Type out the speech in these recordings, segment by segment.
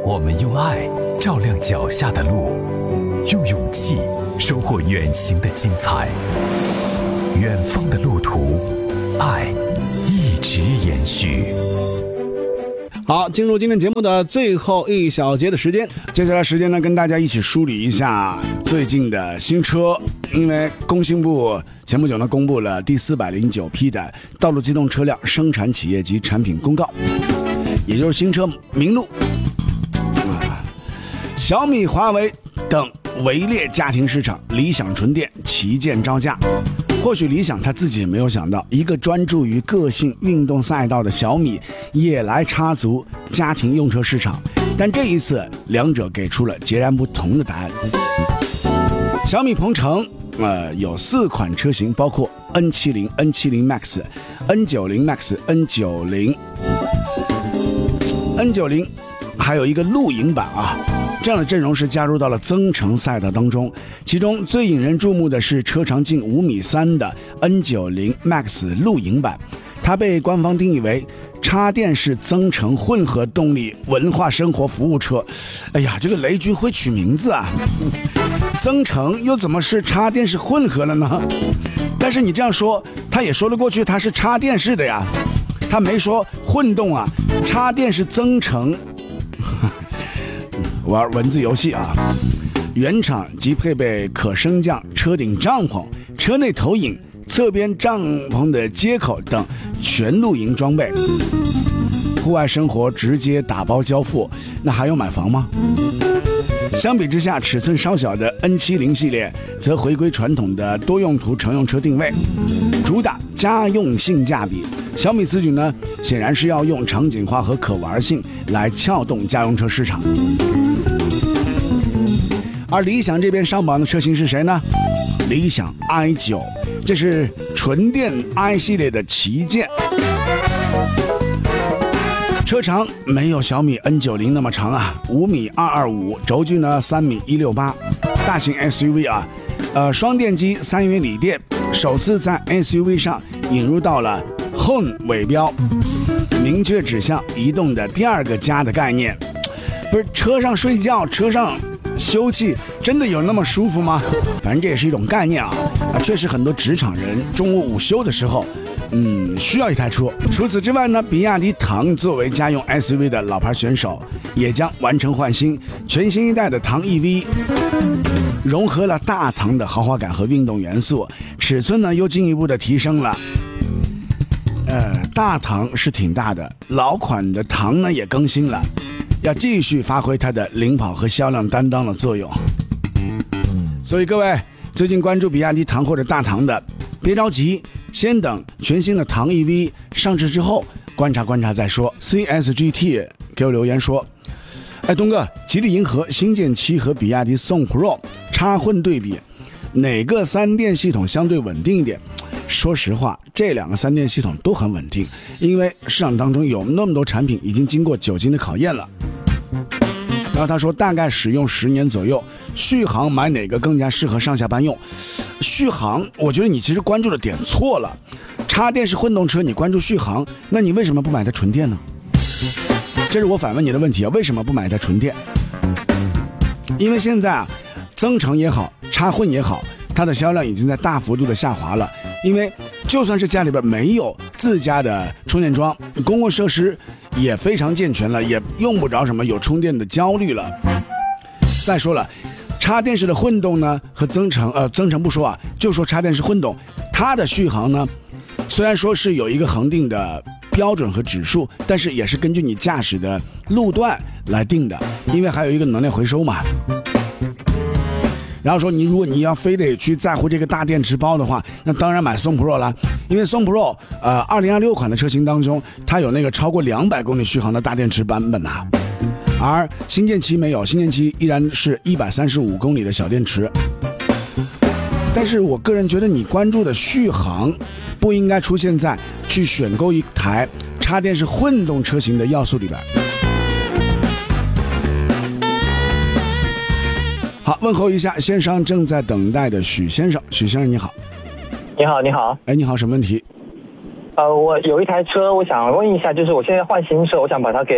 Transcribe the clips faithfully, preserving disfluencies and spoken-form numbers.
我们用爱照亮脚下的路，用勇气收获远行的精彩。远方的路途，爱一直延续。 好，进入今天节目的最后一小节的时间，接下来时间呢，跟大家一起梳理一下最近的新车。因为工信部前不久呢公布了第四百零九批的道路机动车辆生产企业及产品公告，也就是新车名录。啊，小米、华为等围猎家庭市场，理想纯电旗舰招架。或许理想他自己也没有想到，一个专注于个性运动赛道的小米也来插足家庭用车市场，但这一次两者给出了截然不同的答案。小米鹏程呃有四款车型，包括 N 七十、N 七十 Max、N 九十 Max、N 九十、N 九十，还有一个露营版啊。这样的阵容是加入到了增程赛道当中，其中最引人注目的是车长近五米三的 N 九十 Max 露营版，它被官方定义为插电式增程混合动力文化生活服务车。哎呀，这个雷军会取名字啊！增程又怎么是插电式混合了呢？但是你这样说，他也说得过去，它是插电式的呀，他没说混动啊，插电式增程。玩文字游戏啊！原厂即配备可升降车顶帐篷、车内投影、侧边帐篷的接口等全露营装备，户外生活直接打包交付，那还用买房吗？相比之下，尺寸稍小的 N 七十 系列则回归传统的多用途乘用车定位，主打家用性价比。小米此举呢，显然是要用场景化和可玩性来撬动家用车市场。而理想这边上榜的车型是谁呢？理想 I 九， 这是纯电 I 系列的旗舰，车长没有小米 N 九十 那么长啊，五米二二五，轴距呢三米一六八，大型 S U V 啊，呃，双电机三元锂电，首次在 S U V 上引入到了 Home 尾标，明确指向移动的第二个家的概念。不是车上睡觉，车上休憩真的有那么舒服吗？反正这也是一种概念啊啊！确实很多职场人中午午休的时候，嗯，需要一台车。除此之外呢，比亚迪唐作为家用 S U V 的老牌选手，也将完成换新，全新一代的唐 E V 融合了大唐的豪华感和运动元素，尺寸呢又进一步的提升了。呃，大唐是挺大的，老款的唐呢也更新了。要继续发挥它的领跑和销量担当的作用。所以各位最近关注比亚迪唐或者大唐的，别着急，先等全新的唐 E V 上市之后观察观察再说。 C S G T 给我留言说，哎，东哥，吉利银河星舰七和比亚迪宋 Pro 插混对比，哪个三电系统相对稳定一点？说实话，这两个三电系统都很稳定，因为市场当中有那么多产品已经经过酒精的考验了。然后他说大概使用十年左右，续航买哪个更加适合上下班用？续航我觉得你其实关注的点错了，插电式混动车你关注续航，那你为什么不买台纯电呢？这是我反问你的问题啊，为什么不买台纯电？因为现在啊，增程也好，插混也好，它的销量已经在大幅度的下滑了。因为就算是家里边没有自家的充电桩，公共设施也非常健全了，也用不着什么有充电的焦虑了。再说了，插电式的混动呢和增程呃增程不说啊，就说插电式混动，它的续航呢虽然说是有一个恒定的标准和指数，但是也是根据你驾驶的路段来定的，因为还有一个能量回收嘛。然后说你如果你要非得去在乎这个大电池包的话，那当然买宋 Pro 啦，因为宋 Pro 呃二零二六款的车型当中，它有那个超过两百公里续航的大电池版本呐、啊，而星舰七没有，星舰七依然是一百三十五公里的小电池。但是我个人觉得你关注的续航不应该出现在去选购一台插电式混动车型的要素里边。好，问候一下线上正在等待的许先生。许先生你好。 你好你好。 哎，你好，什么问题？ 呃，我有一台车，我想问一下，就是我现在换新车，我想把它给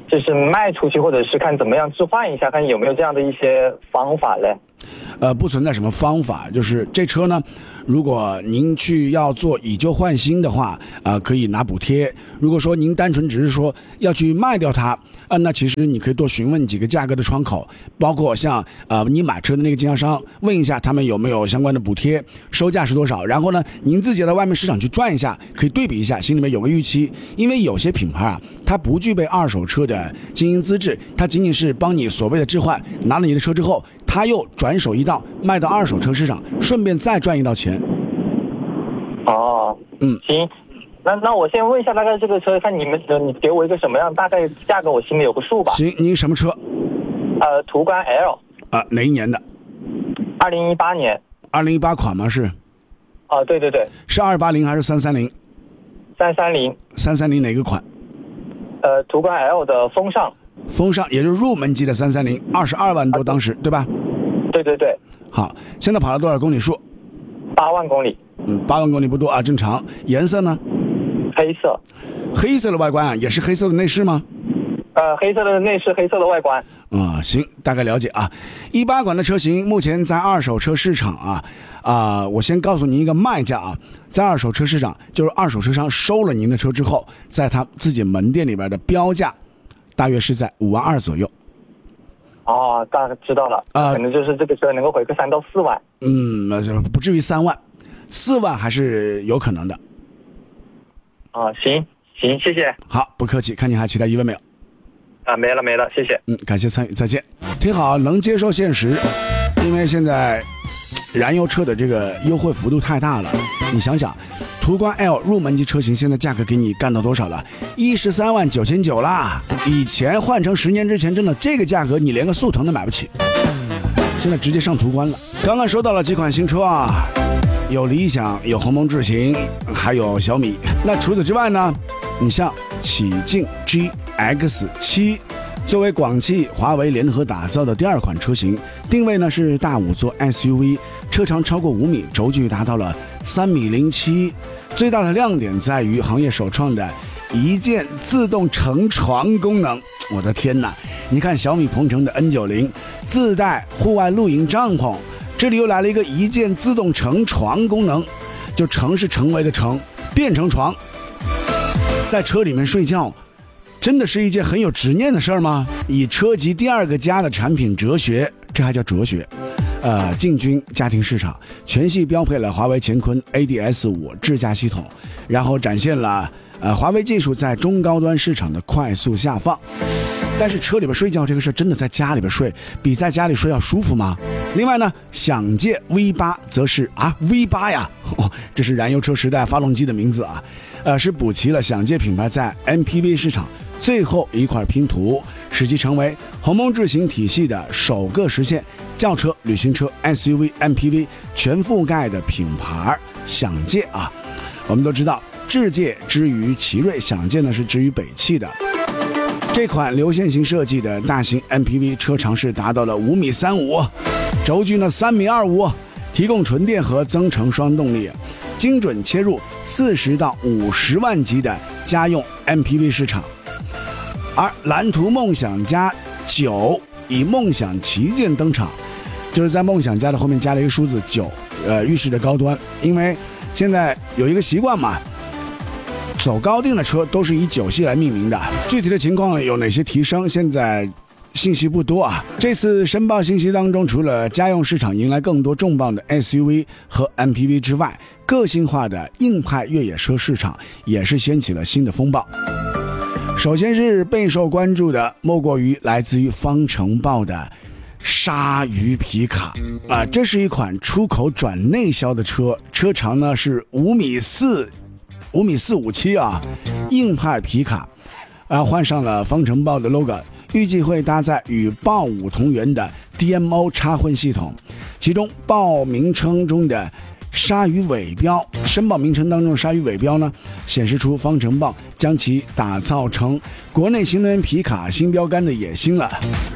就是卖出去，或者是看怎么样置换一下，看有没有这样的一些方法嘞？ 呃，不存在什么方法，就是这车呢，如果您去要做以旧换新的话，呃，可以拿补贴。如果说您单纯只是说要去卖掉它，啊、呃，那其实你可以多询问几个价格的窗口，包括像呃你买车的那个经销商，问一下他们有没有相关的补贴，售价是多少。然后呢，您自己在外面市场去转一下，可以对比一下，心里面有个预期。因为有些品牌啊，它不具备二手车的经营资质，它仅仅是帮你所谓的置换，拿了你的车之后，他又转手一道卖到二手车市场，顺便再赚一道钱。 哦， 嗯， 行，那那我先问一下，大概这个车，看你们，你给我一个什么样大概价格，我心里有个数吧。 行，您什么车？ 呃，途观 L。 啊、呃，哪一年的？ 二零一八年。 二零一八款吗？是。 哦、呃，对对对。 是二八零还是三三零？ 三三零。 三三零哪个款？ 呃，途观 L 的风尚。 风尚，也就是入门级的三三零，二十二万多当时，对吧？ 对对对。 好，现在跑了多少公里数？ 八万公里。 嗯，八万公里不多啊，正常。颜色呢？ 黑色。 黑色的外观啊，也是黑色的内饰吗？ 呃，黑色的内饰，黑色的外观。 啊，行，大概了解啊。一八款的车型目前在二手车市场啊啊，我先告诉您一个卖价啊，在二手车市场，就是二手车商收了您的车之后，在他自己门店里边的标价，大约是在五万二左右。 哦，大概知道了。啊、呃，可能就是这个车能够回个三到四万。 嗯，不至于三万，四万还是有可能的。 啊，行行，谢谢。 好，不客气。看你还其他疑问没有？ 啊，没了没了，谢谢。 嗯，感谢参与，再见。挺好，能接受现实，因为现在燃油车的这个优惠幅度太大了。你想想，途观 L 入门级车型现在价格给你干到多少了？一十三万九千九啦！以前换成十年之前，真的这个价格你连个速腾都买不起，现在直接上途观了。刚刚收到了几款新车啊，有理想，有鸿蒙智行，还有小米。那除此之外呢，你像启骏 G X 七，作为广汽、华为联合打造的第二款车型，定位呢是大五座 S U V， 车长超过五米，轴距达到了三米零七。最大的亮点在于行业首创的一键自动成床功能。我的天哪！你看小米鹏程的 N 九十 自带户外露营帐篷，这里又来了一个一键自动成床功能，就成是成为的成，变成床，在车里面睡觉。真的是一件很有执念的事儿吗？以车级第二个家的产品哲学，这还叫哲学？呃，进军家庭市场，全系标配了华为乾坤 A D S 五 智驾系统，然后展现了呃华为技术在中高端市场的快速下放。但是车里边睡觉这个事真的在家里边睡比在家里睡要舒服吗？另外呢，享界 V 八 则是啊 V 八 呀、哦，这是燃油车时代发动机的名字啊，呃是补齐了享界品牌在 M P V 市场最后一块拼图，使其成为鸿蒙智行体系的首个实现轿车、旅行车、S U V、M P V 全覆盖的品牌。享界啊，我们都知道，智界之于奇瑞，享界呢是之于北汽的。这款流线型设计的大型 M P V 车长是达到了五米三五，轴距呢三米二五，提供纯电和增程双动力，精准切入四十到五十万级的家用 M P V 市场。而蓝图梦想家九以梦想旗舰登场，就是在梦想家的后面加了一个数字九，呃，预示着高端。因为现在有一个习惯嘛，走高定的车都是以九系来命名的。具体的情况有哪些提升，现在信息不多啊。这次申报信息当中，除了家用市场迎来更多重磅的 S U V 和 M P V 之外，个性化的硬派越野车市场也是掀起了新的风暴。首先是备受关注的，莫过于来自于方程豹的鲨鱼皮卡啊，这是一款出口转内销的车，车长呢是五米四，五米四五七啊，硬派皮卡，啊换上了方程豹的 logo， 预计会搭载与豹五同源的 D M O 插混系统，其中豹名称中的鲨鱼尾标，申报名称当中的鲨鱼尾标呢，显示出方程豹将其打造成国内新能源皮卡新标杆的野心了。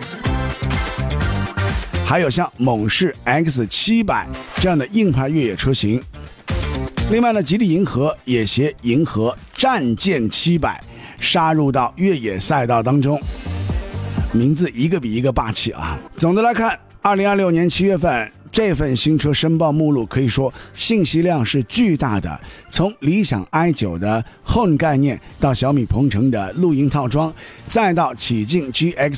还有像猛士 X 七百 这样的硬派越野车型。另外呢，吉利银河也携银河战舰七百杀入到越野赛道当中。 名字一个比一个霸气啊。总的来看，二零二六年七月份这份新车申报目录可以说信息量是巨大的，从理想 i 九 的 Home 概念到小米鹏程的露营套装，再到启骏 G X